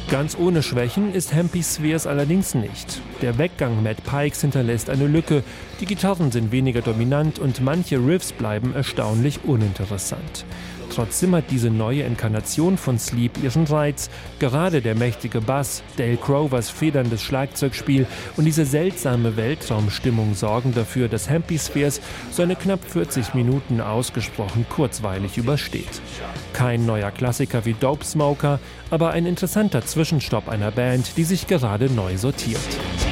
Ganz ohne Schwächen ist Hempy Spheres allerdings nicht. Der Weggang Matt Pikes hinterlässt eine Lücke, die Gitarren sind weniger dominant und manche Riffs bleiben erstaunlich uninteressant. Trotzdem hat diese neue Inkarnation von Sleep ihren Reiz. Gerade der mächtige Bass, Dale Grovers federndes Schlagzeugspiel und diese seltsame Weltraumstimmung sorgen dafür, dass Hempy Spheres seine knapp 40 Minuten ausgesprochen kurzweilig übersteht. Kein neuer Klassiker wie Dope Smoker, aber ein interessanter Zwischenstopp einer Band, die sich gerade neu sortiert.